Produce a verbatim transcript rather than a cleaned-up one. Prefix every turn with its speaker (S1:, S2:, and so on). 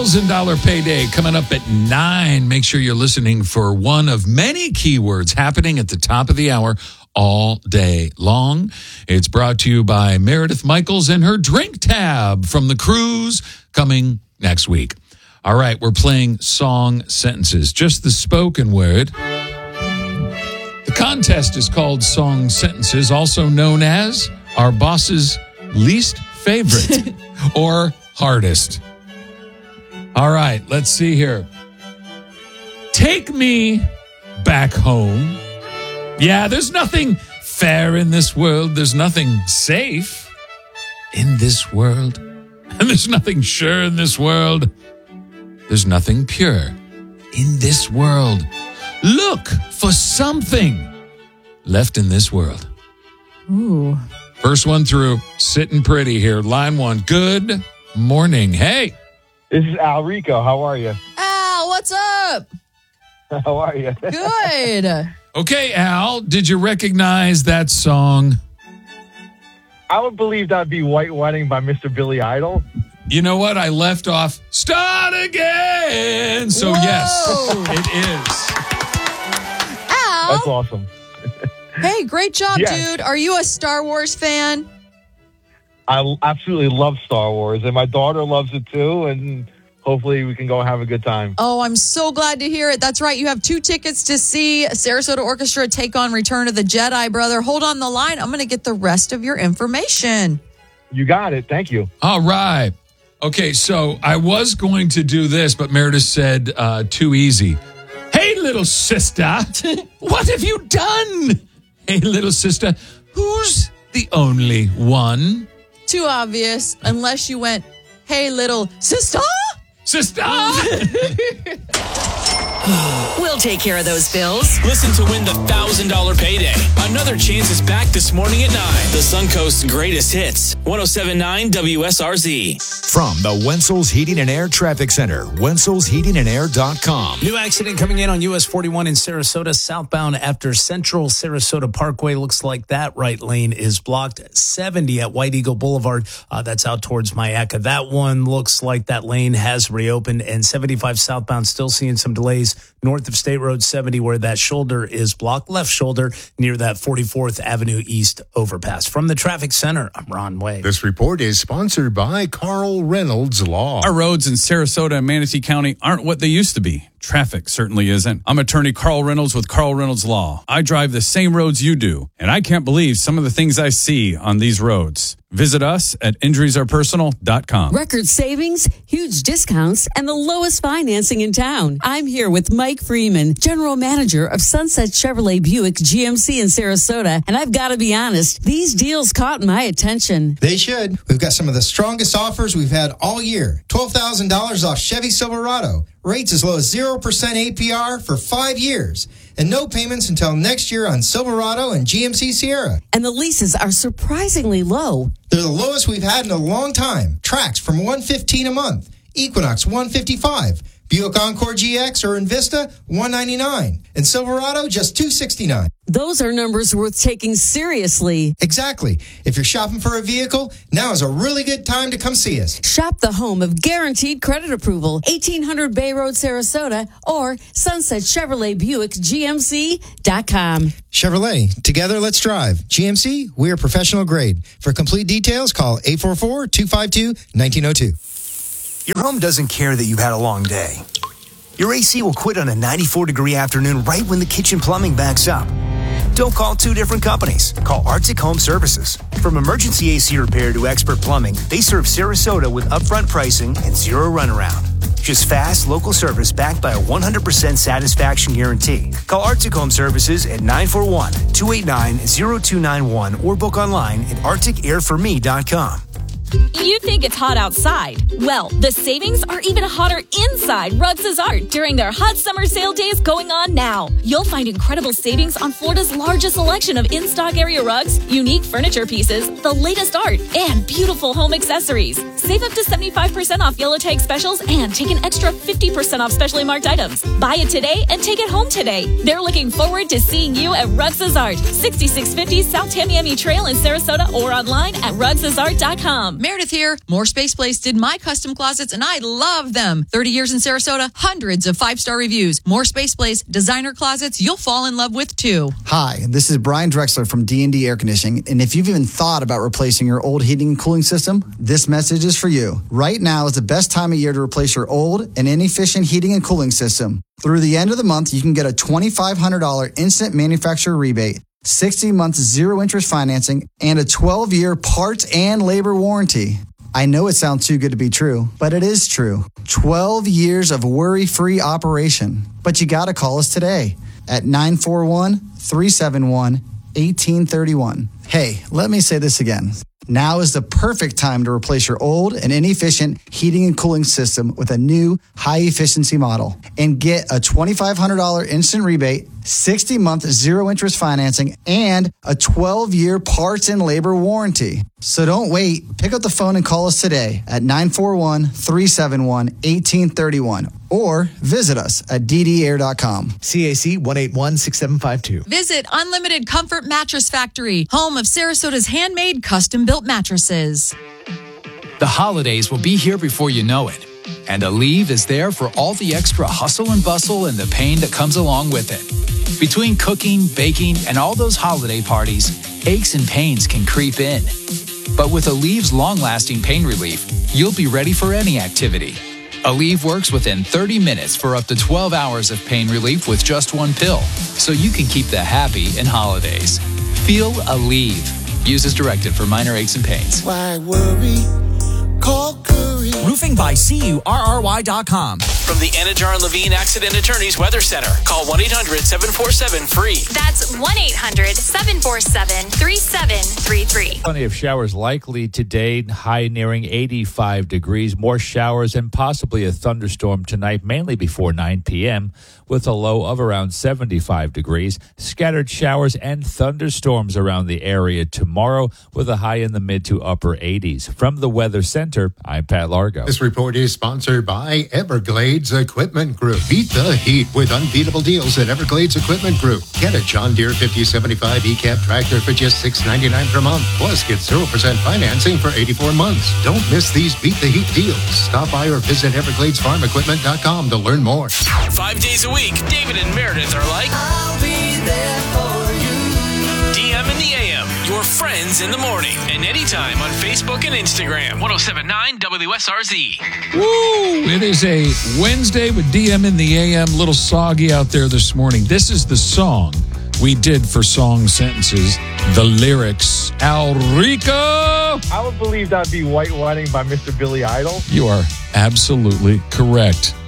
S1: thousand dollars payday coming up at nine. Make sure you're listening for one of many keywords happening at the top of the hour all day long. It's brought to you by Meredith Michaels and her drink tab from the cruise coming next week. All right, we're playing song sentences, just the spoken word. The contest is called Song Sentences, also known as our boss's least favorite or hardest. All right, let's see here. Take me back home. Yeah, there's nothing fair in this world. There's nothing safe in this world. And there's nothing sure in this world. There's nothing pure in this world. Look for something left in this world.
S2: Ooh.
S1: First one through, sitting pretty here. Line one. Good morning. Hey.
S3: This is Al Rico. How are you?
S2: Al, what's up?
S3: How are you?
S2: Good.
S1: Okay, Al, did you recognize that song?
S3: I would believe that'd be White Wedding by Mister Billy Idol.
S1: You know what? I left off Start Again. So,
S2: Whoa.
S1: yes, it is.
S2: Al.
S3: That's awesome.
S2: Hey, great job,
S3: Yes.
S2: dude. Are you a Star Wars fan?
S3: I l- absolutely love Star Wars, and my daughter loves it too, and hopefully we can go have a good time.
S2: Oh, I'm so glad to hear it. That's right. You have two tickets to see Sarasota Orchestra take on Return of the Jedi, brother. Hold on the line. I'm going to get the rest of your information.
S3: You got it. Thank you.
S1: All right. Okay, so I was going to do this, but Meredith said uh, too easy. Hey, little sister, what have you done? Hey, little sister, who's the only one?
S2: Too obvious, unless you went, hey, little sister?
S1: Sister!
S4: We'll take care of those bills.
S5: Listen to win the one thousand dollars payday. Another chance is back this morning at nine. The Suncoast's greatest hits. one oh seven point nine W S R Z.
S6: From the Wenzel's Heating and Air Traffic Center, Wenzel's Heating and Air dot com.
S7: New accident coming in on U S forty-one in Sarasota, southbound after Central Sarasota Parkway. Looks like that right lane is blocked. seventy at White Eagle Boulevard. Uh, that's out towards Mayaca. That one looks like that lane has reopened. And seventy-five southbound still seeing some delays north of State Road seventy where that shoulder is blocked. Left shoulder near that forty-fourth Avenue East overpass. From the traffic center, I'm Ron Way.
S6: This report is sponsored by Carl Reynolds Law.
S8: Our roads in Sarasota and Manatee County aren't what they used to be. Traffic certainly isn't. I'm attorney Carl Reynolds with Carl Reynolds Law. I drive the same roads you do, and I can't believe some of the things I see on these roads. Visit us at injuries are personal dot com.
S9: Record savings, huge discounts, and the lowest financing in town. I'm here with Mike Freeman, General Manager of Sunset Chevrolet Buick G M C in Sarasota, and I've got to be honest, these deals caught my attention.
S10: They should. We've got some of the strongest offers we've had all year. twelve thousand dollars off Chevy Silverado. Rates as low as zero percent A P R for five years. And no payments until next year on Silverado and G M C Sierra.
S9: And the leases are surprisingly low.
S10: They're the lowest we've had in a long time. Tracks from one hundred fifteen dollars a month. Equinox one hundred fifty-five dollars. Buick Encore G X or Invista one hundred ninety-nine dollars. And Silverado just two hundred sixty-nine dollars.
S9: Those are numbers worth taking seriously.
S10: Exactly. If you're shopping for a vehicle, now is a really good time to come see us.
S9: Shop the home of guaranteed credit approval, eighteen hundred Bay Road, Sarasota, or Sunset Chevrolet Buick G M C dot com.
S10: Chevrolet, together let's drive. G M C, we are professional grade. For complete details, call eight four four, two five two, one nine zero two.
S11: Your home doesn't care that you've had a long day. Your A C will quit on a ninety-four degree afternoon right when the kitchen plumbing backs up. Don't call two different companies. Call Arctic Home Services. From emergency A C repair to expert plumbing, they serve Sarasota with upfront pricing and zero runaround. Just fast, local service backed by a one hundred percent satisfaction guarantee. Call Arctic Home Services at nine four one, two eight nine, zero two nine one or book online at arctic air for me dot com.
S12: You think it's hot outside? Well, the savings are even hotter inside Rugs' Art during their hot summer sale days going on now. You'll find incredible savings on Florida's largest selection of in-stock area rugs, unique furniture pieces, the latest art, and beautiful home accessories. Save up to seventy-five percent off yellow tag specials and take an extra fifty percent off specially marked items. Buy it today and take it home today. They're looking forward to seeing you at Rugs' Art, sixty-six fifty South Tamiami Trail in Sarasota or online at rugs art dot com.
S2: Meredith here. More Space Place did my custom closets, and I love them. thirty years in Sarasota, hundreds of five-star reviews. More Space Place, designer closets you'll fall in love with, too.
S13: Hi, this is Brian Drexler from D and D Air Conditioning, and if you've even thought about replacing your old heating and cooling system, this message is for you. Right now is the best time of year to replace your old and inefficient heating and cooling system. Through the end of the month, you can get a twenty-five hundred dollars instant manufacturer rebate, sixty months zero-interest financing, and a twelve-year parts and labor warranty. I know it sounds too good to be true, but it is true. twelve years of worry-free operation. But you got to call us today at nine four one, three seven one, one eight three one. Hey, let me say this again. Now is the perfect time to replace your old and inefficient heating and cooling system with a new high-efficiency model and get a twenty-five hundred dollars instant rebate, sixty month zero-interest financing, and a twelve-year parts and labor warranty. So don't wait. Pick up the phone and call us today at nine four one, three seven one, one eight three one or visit us at d d air dot com.
S14: C A C one eight one, six seven five two.
S2: Visit Unlimited Comfort Mattress Factory, home of Sarasota's handmade custom-built mattresses.
S15: The holidays will be here before you know it. And Aleve is there for all the extra hustle and bustle and the pain that comes along with it. Between cooking, baking, and all those holiday parties, aches and pains can creep in. But with Aleve's long-lasting pain relief, you'll be ready for any activity. Aleve works within thirty minutes for up to twelve hours of pain relief with just one pill, so you can keep the happy in holidays. Feel Aleve. Use as directed for minor aches and pains.
S16: Why worry? Call Curry.
S17: Roofing by C U R R Y dot com.
S5: From the Anajar and Levine Accident Attorneys Weather Center. Call one eight hundred, seven four seven, free.
S18: That's one eight hundred, seven four seven, three seven three three.
S19: Plenty of showers likely today, high nearing eighty-five degrees. More showers and possibly a thunderstorm tonight, mainly before nine p.m., with a low of around seventy-five degrees. Scattered showers and thunderstorms around the area tomorrow, with a high in the mid to upper eighties. From the Weather Center, I'm Pat Largo.
S20: This report is sponsored by Everglades Equipment Group. Beat the heat with unbeatable deals at Everglades Equipment Group. Get a John Deere fifty seventy-five E-Cab tractor for just six dollars and ninety-nine cents per month. Plus, get zero percent financing for eighty-four months. Don't miss these Beat the Heat deals. Stop by or visit everglades farm equipment dot com to learn more.
S5: Five days a week, David and Meredith are like,
S16: I'll be there for you.
S5: D M in the A M, your friends in the morning, and anytime on Facebook and Instagram. ten seventy-nine W S R Z.
S1: Woo! It is a Wednesday with D M in the A M. A little soggy out there this morning. This is the song we did for Song Sentences. The lyrics. Alrico!
S3: I would believe that'd be White Wedding by Mister Billy Idol.
S1: You are absolutely correct.